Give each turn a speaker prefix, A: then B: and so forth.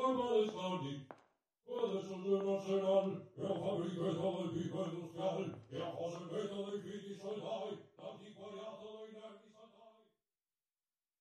A: Adesso nacional, en fábrica de todo tipo industrial,